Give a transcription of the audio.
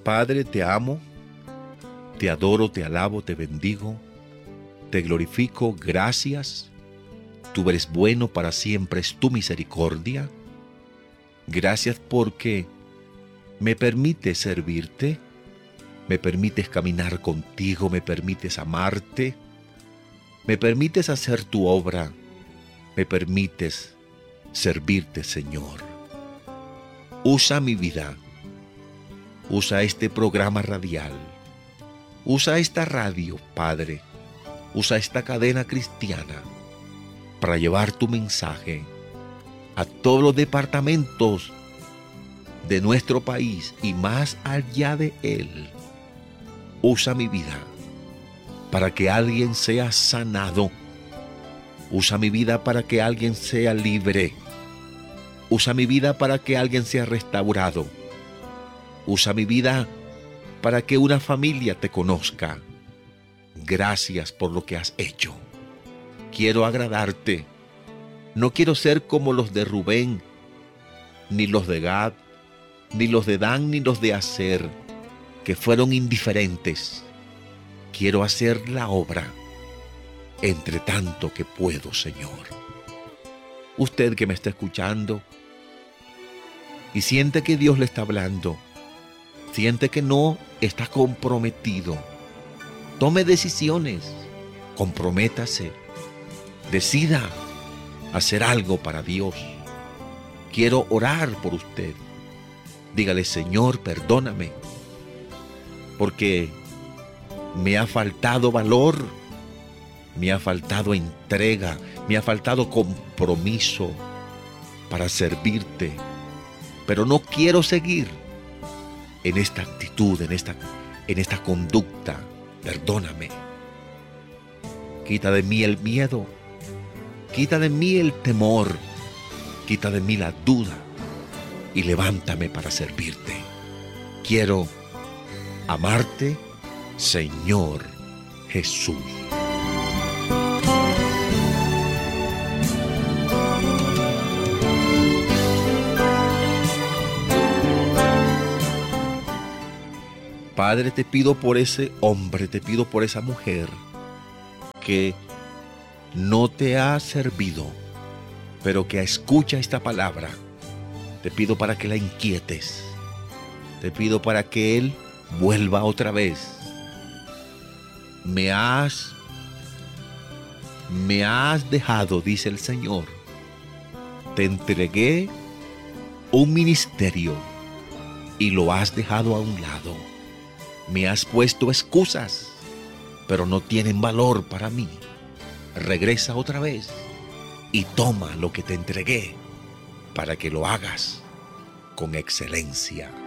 Padre, te amo, te adoro, te alabo, te bendigo, te glorifico, gracias. Tú eres bueno, para siempre es tu misericordia. Gracias porque me permites servirte, me permites caminar contigo, me permites amarte, me permites hacer tu obra, me permites servirte, Señor. Usa mi vida, usa este programa radial, usa esta radio, Padre, usa esta cadena cristiana para llevar tu mensaje a todos los departamentos de nuestro país y más allá de él. Usa mi vida para que alguien sea sanado. Usa mi vida para que alguien sea libre. Usa mi vida para que alguien sea restaurado. Usa mi vida para que una familia te conozca. Gracias por lo que has hecho. Quiero agradarte. No quiero ser como los de Rubén, ni los de Gad, ni los de Dan, ni los de Aser, que fueron indiferentes. Quiero hacer la obra entre tanto que puedo, Señor. Usted que me está escuchando y siente que Dios le está hablando, siente que no está comprometido, tome decisiones, comprométase, decida hacer algo para Dios. Quiero orar por usted. Dígale: Señor, perdóname, porque me ha faltado valor, me ha faltado entrega, me ha faltado compromiso para servirte, pero no quiero seguir en esta actitud, en esta conducta. Perdóname. Quita de mí el miedo, quita de mí el temor, quita de mí la duda y levántame para servirte. Quiero amarte, Señor Jesús. Padre, te pido por ese hombre, te pido por esa mujer que no te ha servido, pero que escucha esta palabra. Te pido para que la inquietes. Te pido para que él vuelva otra vez. Me has dejado, dice el Señor. Te entregué un ministerio y lo has dejado a un lado. Me has puesto excusas, pero no tienen valor para mí. Regresa otra vez y toma lo que te entregué para que lo hagas con excelencia.